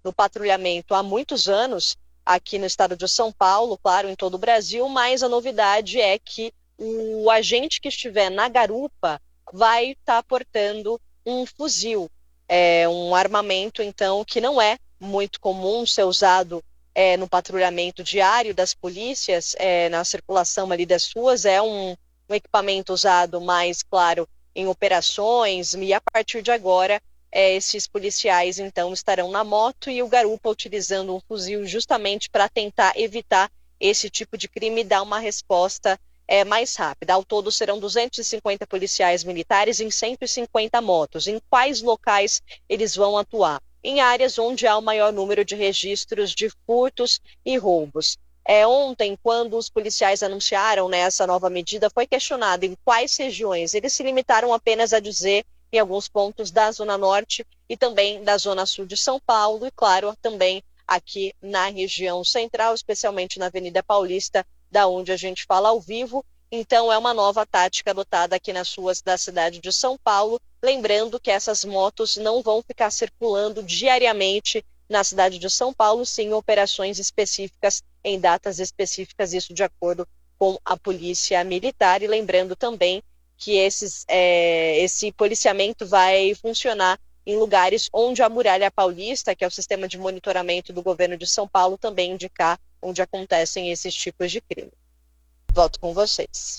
no patrulhamento há muitos anos aqui no estado de São Paulo, claro, em todo o Brasil, mas a novidade é que o agente que estiver na garupa vai estar portando um fuzil, um armamento, então, que não é muito comum ser usado no patrulhamento diário das polícias, na circulação ali das ruas, é um equipamento usado mais, claro, em operações, e a partir de agora, esses policiais, então, estarão na moto e o garupa utilizando um fuzil justamente para tentar evitar esse tipo de crime e dar uma resposta mais rápida. Ao todo, serão 250 policiais militares em 150 motos. Em quais locais eles vão atuar? Em áreas onde há o maior número de registros de furtos e roubos. Ontem, quando os policiais anunciaram essa nova medida, foi questionado em quais regiões. Eles se limitaram apenas a dizer em alguns pontos da Zona Norte e também da Zona Sul de São Paulo e, claro, também aqui na região central, especialmente na Avenida Paulista, da onde a gente fala ao vivo. Então, é uma nova tática adotada aqui nas ruas da cidade de São Paulo. Lembrando que essas motos não vão ficar circulando diariamente na cidade de São Paulo, sim, operações específicas, em datas específicas, isso de acordo com a Polícia Militar. E lembrando também que esse policiamento vai funcionar em lugares onde a Muralha Paulista, que é o sistema de monitoramento do governo de São Paulo, também indicar onde acontecem esses tipos de crime. Volto com vocês.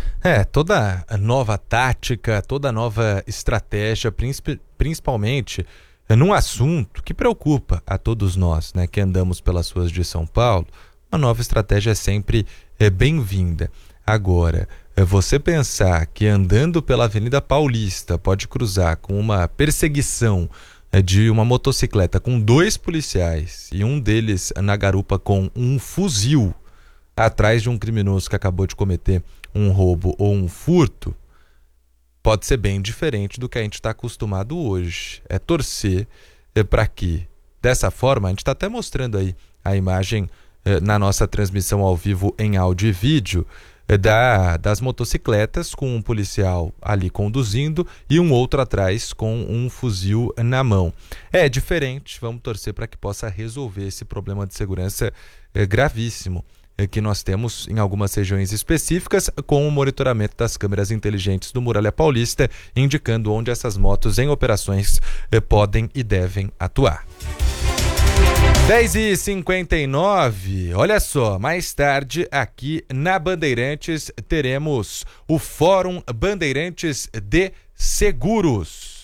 Toda nova tática, toda nova estratégia, principalmente num assunto que preocupa a todos nós, né, que andamos pelas ruas de São Paulo, uma nova estratégia é sempre bem-vinda. Agora, você pensar que andando pela Avenida Paulista pode cruzar com uma perseguição de uma motocicleta com 2 policiais e um deles na garupa com um fuzil atrás de um criminoso que acabou de cometer um roubo ou um furto, pode ser bem diferente do que a gente está acostumado hoje. É torcer para que, dessa forma, a gente está até mostrando aí a imagem na nossa transmissão ao vivo em áudio e vídeo, das motocicletas, com um policial ali conduzindo e um outro atrás com um fuzil na mão. É diferente, vamos torcer para que possa resolver esse problema de segurança gravíssimo que nós temos em algumas regiões específicas, com o monitoramento das câmeras inteligentes do Muralha Paulista, indicando onde essas motos em operações podem e devem atuar. 10h59, olha só, mais tarde aqui na Bandeirantes teremos o Fórum Bandeirantes de Seguros.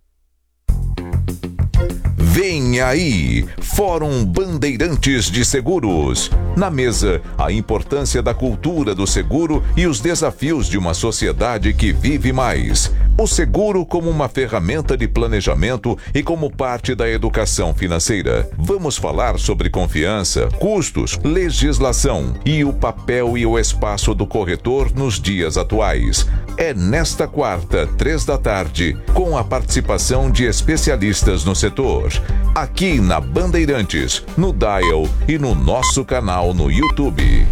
Vem aí, Fórum Bandeirantes de Seguros. Na mesa, a importância da cultura do seguro e os desafios de uma sociedade que vive mais. O seguro como uma ferramenta de planejamento e como parte da educação financeira. Vamos falar sobre confiança, custos, legislação e o papel e o espaço do corretor nos dias atuais. É nesta quarta, 15h, com a participação de especialistas no setor. Aqui na Bandeirantes, no Dial e no nosso canal no YouTube.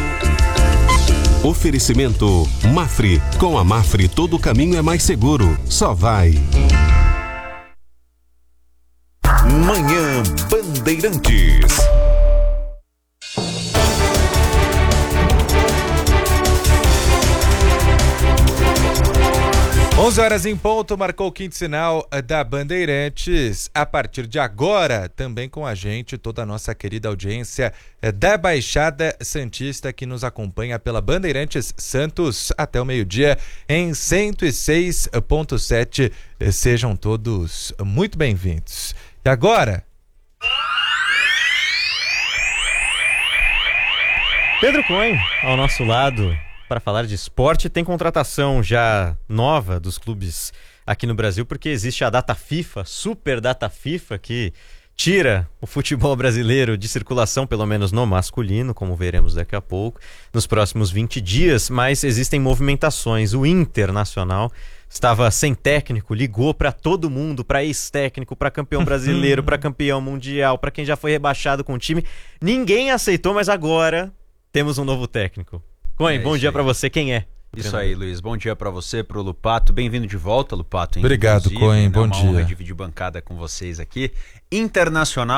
Oferecimento Mafre. Com a Mafre todo o caminho é mais seguro. Só vai. Manhã Bandeirantes. Onze horas em ponto, marcou o quinto sinal da Bandeirantes. A partir de agora, também com a gente, toda a nossa querida audiência da Baixada Santista, que nos acompanha pela Bandeirantes Santos até o meio-dia em 106.7. Sejam todos muito bem-vindos. E agora... Pedro Cohen, ao nosso lado, para falar de esporte. Tem contratação já nova dos clubes aqui no Brasil, porque existe a data FIFA, super data FIFA, que tira o futebol brasileiro de circulação, pelo menos no masculino, como veremos daqui a pouco, nos próximos 20 dias, mas existem movimentações. O Internacional estava sem técnico, ligou para todo mundo, para ex-técnico, para campeão brasileiro, para campeão mundial, para quem já foi rebaixado com o time. Ninguém aceitou, mas agora temos um novo técnico. Cohen, bom dia para você. Quem é? Isso aí, Luiz. Bom dia para você, pro Lupato. Bem-vindo de volta, Lupato. Obrigado, Cohen. Bom dia. Uma honra dividir bancada com vocês aqui. Internacional